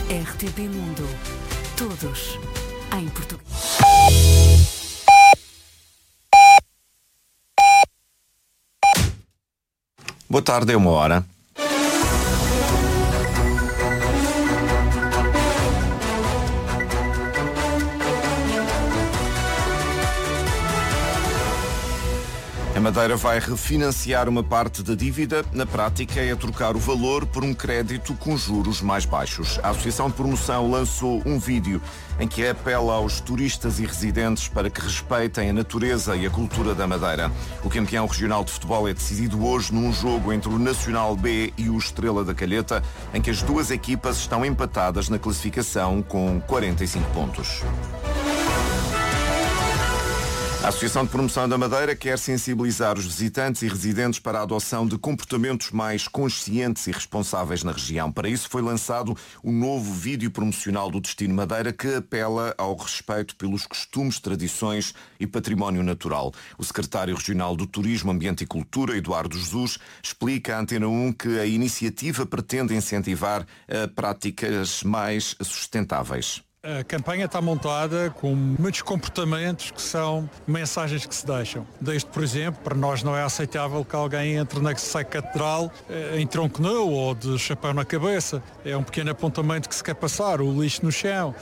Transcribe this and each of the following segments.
RTP Mundo. Todos em português. Boa tarde, é 1h. A Madeira vai refinanciar uma parte da dívida. Na prática, é trocar o valor por um crédito com juros mais baixos. A Associação de Promoção lançou um vídeo em que apela aos turistas e residentes para que respeitem a natureza e a cultura da Madeira. O campeão regional de futebol é decidido hoje num jogo entre o Nacional B e o Estrela da Calheta, em que as duas equipas estão empatadas na classificação com 45 pontos. A Associação de Promoção da Madeira quer sensibilizar os visitantes e residentes para a adoção de comportamentos mais conscientes e responsáveis na região. Para isso foi lançado o novo vídeo promocional do Destino Madeira, que apela ao respeito pelos costumes, tradições e património natural. O secretário regional do Turismo, Ambiente e Cultura, Eduardo Jesus, explica à Antena 1 que a iniciativa pretende incentivar práticas mais sustentáveis. A campanha está montada com muitos comportamentos que são mensagens que se deixam. Desde, por exemplo, para nós não é aceitável que alguém entre na catedral em tronco nu ou de chapéu na cabeça. É um pequeno apontamento que se quer passar, o lixo no chão.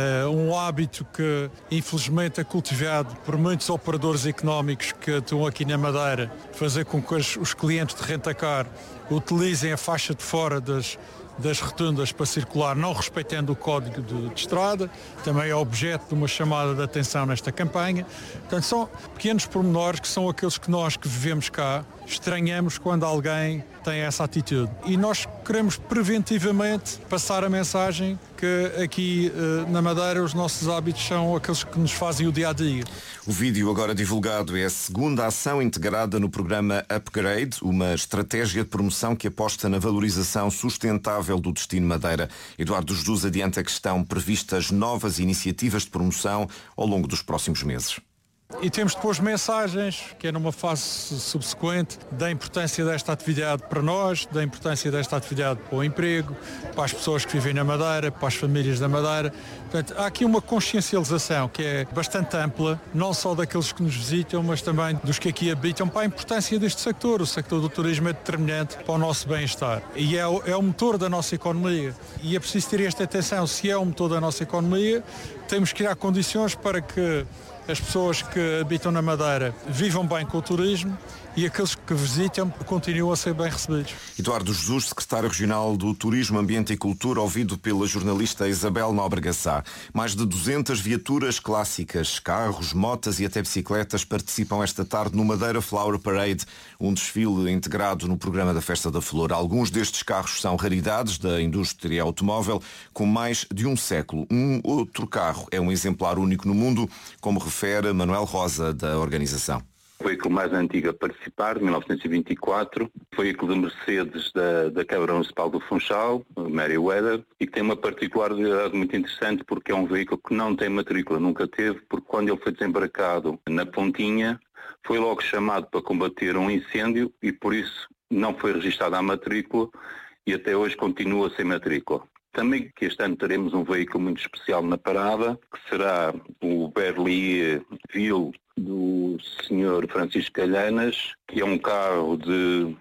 Um hábito que, infelizmente, é cultivado por muitos operadores económicos que estão aqui na Madeira, fazer com que os clientes de rentacar utilizem a faixa de fora das rotundas para circular, não respeitando o código de estrada, também é objeto de uma chamada de atenção nesta campanha. Portanto, são pequenos pormenores que são aqueles que nós que vivemos cá estranhamos quando alguém tem essa atitude. E nós queremos preventivamente passar a mensagem que aqui na Madeira os nossos hábitos são aqueles que nos fazem o dia-a-dia. O vídeo agora divulgado é a segunda ação integrada no programa Upgrade, uma estratégia de promoção que aposta na valorização sustentável do Destino Madeira. Eduardo Jesus adianta que estão previstas novas iniciativas de promoção ao longo dos próximos meses. E temos depois mensagens, que é numa fase subsequente, da importância desta atividade para nós, da importância desta atividade para o emprego, para as pessoas que vivem na Madeira, para as famílias da Madeira. Portanto, há aqui uma consciencialização que é bastante ampla, não só daqueles que nos visitam, mas também dos que aqui habitam, para a importância deste sector. O sector do turismo é determinante para o nosso bem-estar e é o motor da nossa economia. E é preciso ter esta atenção. Se é o motor da nossa economia, temos que criar condições para que as pessoas que habitam na Madeira vivam bem com o turismo e aqueles que visitam continuam a ser bem recebidos. Eduardo Jesus, secretário regional do Turismo, Ambiente e Cultura, ouvido pela jornalista Isabel Nóbrega Sá. Mais de 200 viaturas clássicas, carros, motas e até bicicletas participam esta tarde no Madeira Flower Parade, um desfile integrado no programa da Festa da Flor. Alguns destes carros são raridades da indústria automóvel com mais de um século. Um outro carro é um exemplar único no mundo, como refere Manuel Rosa, da organização. O veículo mais antigo a participar, de 1924, foi o veículo de Mercedes da Câmara Municipal do Funchal, o Merryweather, e que tem uma particularidade muito interessante porque é um veículo que não tem matrícula, nunca teve, porque quando ele foi desembarcado na Pontinha, foi logo chamado para combater um incêndio e por isso não foi registado à matrícula e até hoje continua sem matrícula. Também que este ano teremos um veículo muito especial na parada, que será o Berlier Ville do Sr. Francisco Calhanas, que é um carro de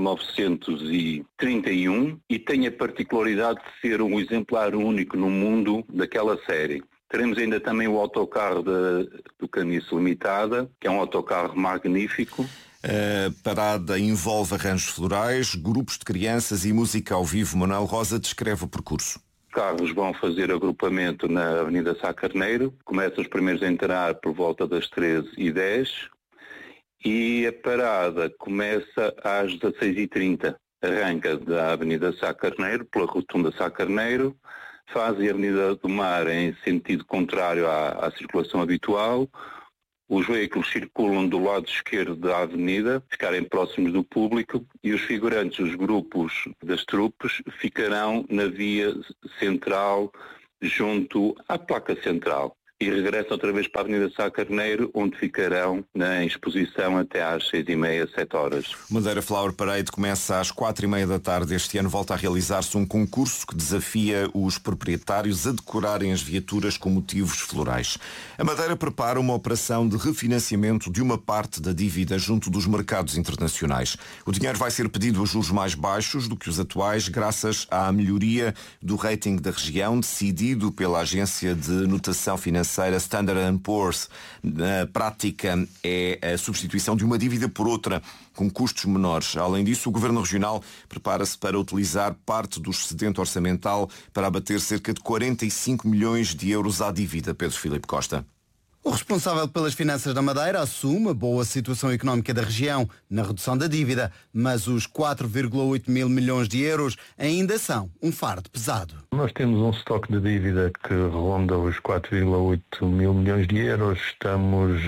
1931 e tem a particularidade de ser um exemplar único no mundo daquela série. Teremos ainda também o autocarro do Caniço Limitada, que é um autocarro magnífico. A parada envolve arranjos florais, grupos de crianças e música ao vivo. Manuel Rosa descreve o percurso. Os carros vão fazer agrupamento na Avenida Sá Carneiro, começam os primeiros a entrar por volta das 13h10 e a parada começa às 16h30. Arranca da Avenida Sá Carneiro, pela rotunda Sá Carneiro, faz a Avenida do Mar em sentido contrário à circulação habitual. Os veículos circulam do lado esquerdo da avenida, ficarem próximos do público e os figurantes, os grupos das trupes, ficarão na via central junto à placa central. e regressam outra vez para a Avenida Sá Carneiro, onde ficarão na exposição até às 6h30, 7 horas. Madeira Flower Parade começa às 4h30 da tarde. Este ano volta a realizar-se um concurso que desafia os proprietários a decorarem as viaturas com motivos florais. A Madeira prepara uma operação de refinanciamento de uma parte da dívida junto dos mercados internacionais. O dinheiro vai ser pedido a juros mais baixos do que os atuais, graças à melhoria do rating da região, decidido pela agência de notação financeira Standard & Poor's. Na prática, é a substituição de uma dívida por outra, com custos menores. Além disso, o Governo Regional prepara-se para utilizar parte do excedente orçamental para abater cerca de 45 milhões de euros à dívida. Pedro Filipe Costa. O responsável pelas finanças da Madeira assume a boa situação económica da região na redução da dívida, mas os 4,8 mil milhões de euros ainda são um fardo pesado. Nós temos um estoque de dívida que ronda os 4,8 mil milhões de euros. Estamos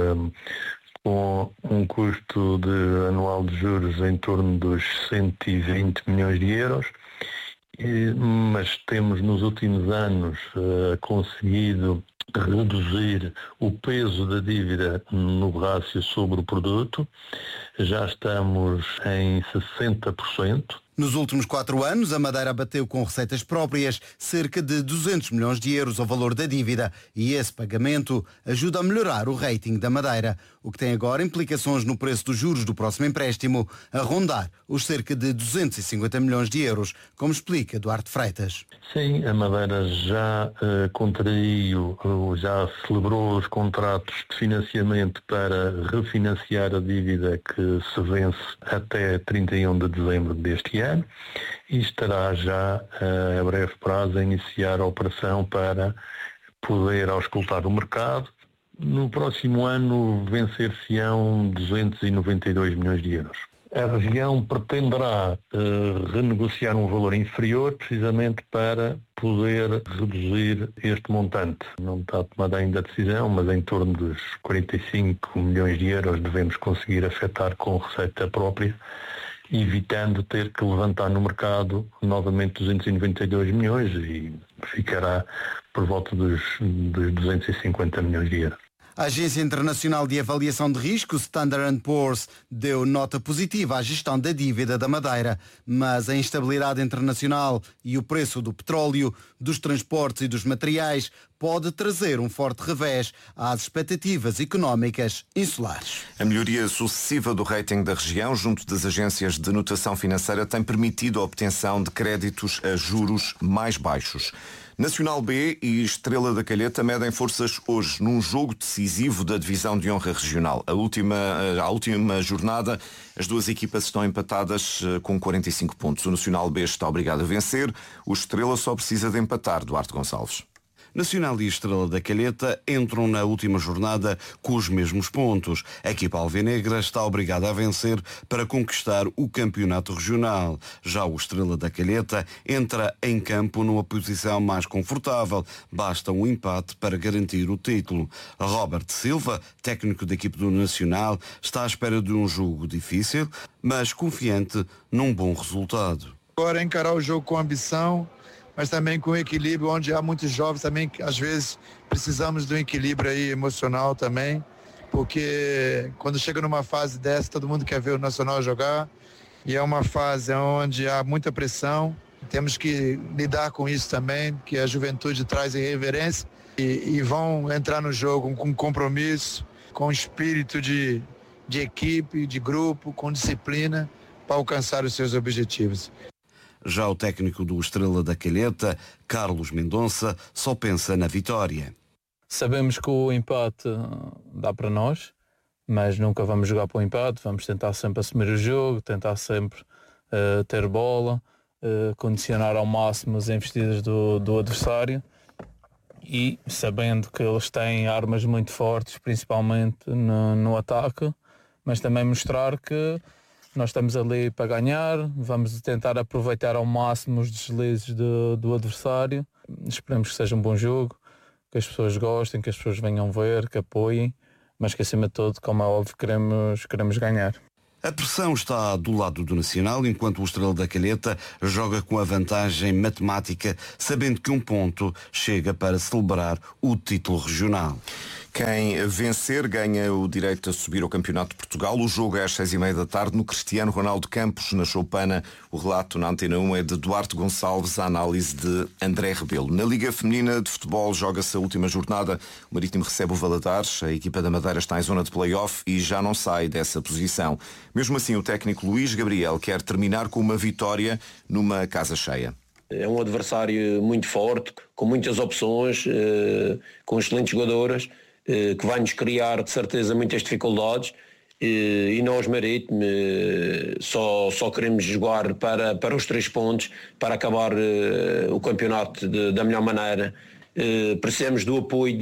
com um custo anual de juros em torno dos 120 milhões de euros. Mas temos nos últimos anos conseguido reduzir o peso da dívida no rácio sobre o produto. Já estamos em 60%. Nos últimos 4 anos, a Madeira bateu com receitas próprias cerca de 200 milhões de euros ao valor da dívida e esse pagamento ajuda a melhorar o rating da Madeira, o que tem agora implicações no preço dos juros do próximo empréstimo, a rondar os cerca de 250 milhões de euros, como explica Duarte Freitas. Sim, a Madeira já contraiu, já celebrou os contratos de financiamento para refinanciar a dívida que se vence até 31 de dezembro deste ano e estará já a breve prazo a iniciar a operação para poder auscultar o mercado. No próximo ano vencer-se-ão 292 milhões de euros. A região pretenderá renegociar um valor inferior precisamente para poder reduzir este montante. Não está tomada ainda a decisão, mas em torno dos 45 milhões de euros devemos conseguir afetar com receita própria, evitando ter que levantar no mercado novamente 292 milhões e ficará por volta dos 250 milhões de euros. A Agência Internacional de Avaliação de Risco, Standard & Poor's, deu nota positiva à gestão da dívida da Madeira, mas a instabilidade internacional e o preço do petróleo, dos transportes e dos materiais pode trazer um forte revés às expectativas económicas insulares. A melhoria sucessiva do rating da região junto das agências de notação financeira tem permitido a obtenção de créditos a juros mais baixos. Nacional B e Estrela da Calheta medem forças hoje num jogo decisivo da divisão de honra regional. À última jornada, as duas equipas estão empatadas com 45 pontos. O Nacional B está obrigado a vencer, o Estrela só precisa de empatar. Duarte Gonçalves. Nacional e Estrela da Calheta entram na última jornada com os mesmos pontos. A equipa alvinegra está obrigada a vencer para conquistar o campeonato regional. Já o Estrela da Calheta entra em campo numa posição mais confortável. Basta um empate para garantir o título. Robert Silva, técnico da equipe do Nacional, está à espera de um jogo difícil, mas confiante num bom resultado. Agora encarar o jogo com ambição, mas também com equilíbrio, onde há muitos jovens também, às vezes precisamos de um equilíbrio aí emocional também, porque quando chega numa fase dessa, todo mundo quer ver o Nacional jogar, e é uma fase onde há muita pressão, temos que lidar com isso também, que a juventude traz irreverência, e vão entrar no jogo com compromisso, com espírito de equipe, de grupo, com disciplina, para alcançar os seus objetivos. Já o técnico do Estrela da Calheta, Carlos Mendonça, só pensa na vitória. Sabemos que o empate dá para nós, mas nunca vamos jogar para o empate, vamos tentar sempre assumir o jogo, tentar sempre ter bola, condicionar ao máximo as investidas do adversário e sabendo que eles têm armas muito fortes, principalmente no ataque, mas também mostrar que nós estamos ali para ganhar, vamos tentar aproveitar ao máximo os deslizes do adversário. Esperamos que seja um bom jogo, que as pessoas gostem, que as pessoas venham ver, que apoiem, mas que acima de tudo, como é óbvio, queremos ganhar. A pressão está do lado do Nacional, enquanto o Estrela da Calheta joga com a vantagem matemática, sabendo que um ponto chega para celebrar o título regional. Quem vencer ganha o direito a subir ao Campeonato de Portugal. O jogo é às 6h30 da tarde no Cristiano Ronaldo Campos, na Choupana. O relato na Antena 1 é de Duarte Gonçalves, a análise de André Rebelo. Na Liga Feminina de Futebol joga-se a última jornada. O Marítimo recebe o Valadares. A equipa da Madeira está em zona de play-off e já não sai dessa posição. Mesmo assim, o técnico Luís Gabriel quer terminar com uma vitória numa casa cheia. É um adversário muito forte, com muitas opções, com excelentes jogadoras, que vai nos criar de certeza muitas dificuldades, e nós, Marítimo, só queremos jogar para os 3 pontos, para acabar o campeonato da melhor maneira. Precisamos do apoio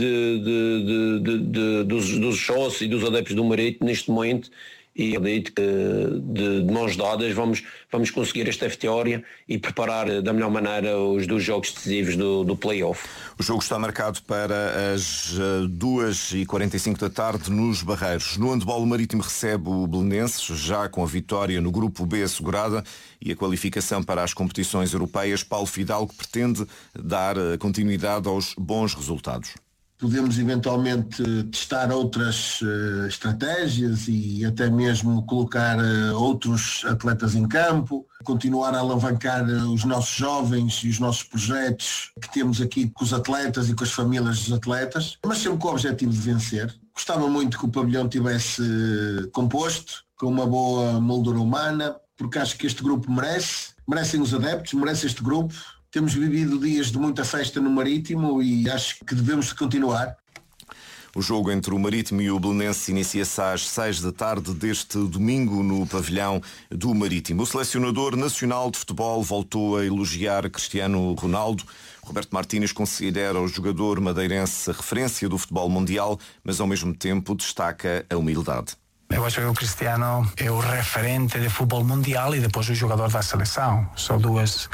dos sócios e dos adeptos do Marítimo neste momento, e acredito que de mãos dadas vamos conseguir esta vitória e preparar da melhor maneira os 2 jogos decisivos do play-off. O jogo está marcado para as 2h45 da tarde nos Barreiros. No handball, o Marítimo recebe o Belenenses, já com a vitória no grupo B assegurada e a qualificação para as competições europeias. Paulo Fidalgo pretende dar continuidade aos bons resultados. Podemos eventualmente testar outras estratégias e até mesmo colocar outros atletas em campo, continuar a alavancar os nossos jovens e os nossos projetos que temos aqui com os atletas e com as famílias dos atletas, mas sempre com o objetivo de vencer. Gostava muito que o pavilhão tivesse composto, com uma boa moldura humana, porque acho que este grupo merecem os adeptos, merece este grupo. Temos vivido dias de muita festa no Marítimo e acho que devemos continuar. O jogo entre o Marítimo e o Belenenses inicia-se às 6 da tarde deste domingo no pavilhão do Marítimo. O selecionador nacional de futebol voltou a elogiar Cristiano Ronaldo. Roberto Martínez considera o jogador madeirense a referência do futebol mundial, mas ao mesmo tempo destaca a humildade. Eu acho que o Cristiano é o referente de futebol mundial e depois o jogador da seleção. São duas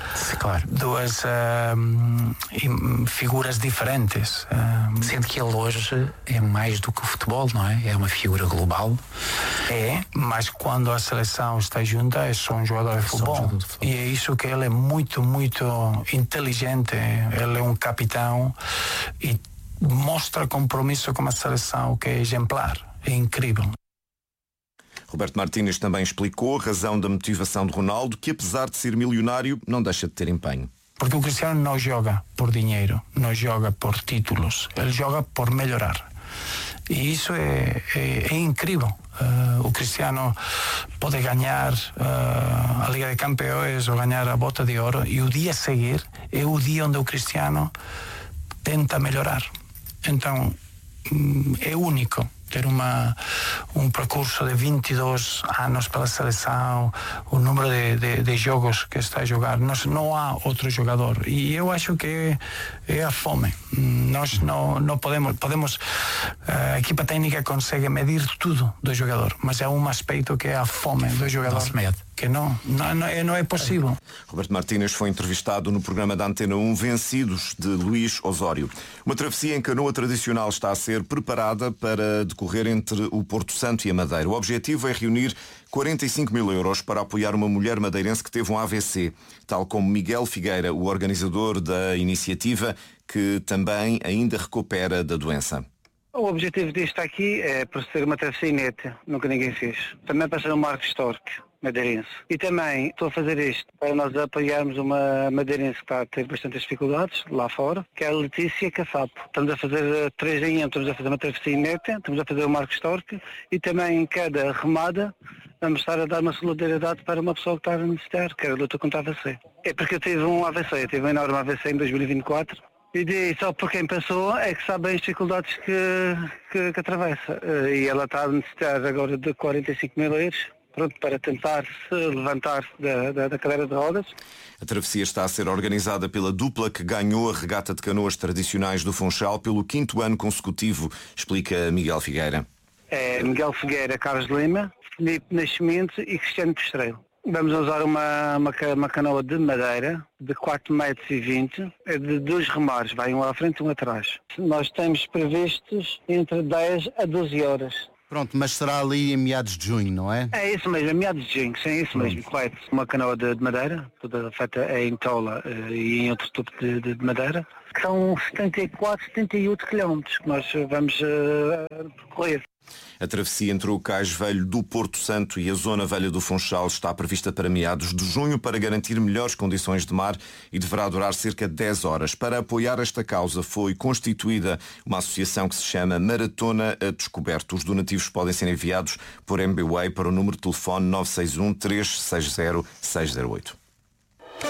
figuras diferentes. Sendo que ele hoje é mais do que o futebol, não é? É uma figura global. Mas quando a seleção está junta é só um jogador de futebol. E é isso que ele é muito, muito inteligente. Ele é um capitão e mostra compromisso com a seleção, que é exemplar. É incrível. Roberto Martínez também explicou a razão da motivação de Ronaldo, que apesar de ser milionário, não deixa de ter empenho. Porque o Cristiano não joga por dinheiro, não joga por títulos, ele joga por melhorar. E isso é incrível. O Cristiano pode ganhar a Liga de Campeões ou ganhar a Bota de Ouro, e o dia a seguir é o dia onde o Cristiano tenta melhorar. Então, é único ter um percurso de 22 anos pela seleção, o número de jogos que está a jogar. Não há outro jogador. E eu acho que é a fome. Nós não podemos a equipa técnica consegue medir tudo do jogador, mas há um aspecto que é a fome do jogador, que não é possível. Roberto Martínez foi entrevistado no programa da Antena 1 Vencidos, de Luís Osório. Uma travessia em canoa tradicional está a ser preparada para decorrer entre o Porto Santo e a Madeira. O objetivo é reunir 45 mil euros para apoiar uma mulher madeirense que teve um AVC, tal como Miguel Figueira, o organizador da iniciativa, que também ainda recupera da doença. O objetivo disto aqui é por ser uma travessia inédita, nunca ninguém fez. Também para ser um marco histórico madeirense. E também estou a fazer isto para nós apoiarmos uma madeirense que está a ter bastantes dificuldades lá fora, que é a Letícia Caçapo. Estamos a fazer 3 em 1, estamos a fazer uma travessia inédita, estamos a fazer um marco histórico e também em cada remada vamos estar a dar uma solidariedade para uma pessoa que está a necessitar, que é a luta contra a AVC. É porque eu tive um AVC, eu tive um enorme AVC em 2024. E só por quem passou é que sabe as dificuldades que atravessa. E ela está a necessitar agora de 45 mil euros, pronto, para tentar se levantar da cadeira de rodas. A travessia está a ser organizada pela dupla que ganhou a regata de canoas tradicionais do Funchal pelo 5º ano consecutivo, explica Miguel Figueira. É Miguel Figueira, Carlos Lima, Filipe Nascimento e Cristiano Postreiro. Vamos usar uma canoa de madeira de 4,20 m, de 2 remares, vai um à frente e um atrás. Nós temos previstos entre 10 a 12 horas. Pronto, mas será ali em meados de junho, não é? É isso mesmo, meados de junho, sim, é isso mesmo, correto. Uma canoa de madeira, toda feita em tola e em outro tipo de madeira, que são 74, 78 quilómetros que nós vamos percorrer. A travessia entre o Cais Velho do Porto Santo e a Zona Velha do Funchal está prevista para meados de junho para garantir melhores condições de mar e deverá durar cerca de 10 horas. Para apoiar esta causa foi constituída uma associação que se chama Maratona a Descoberto. Os donativos podem ser enviados por MBWay para o número de telefone 961 360 608.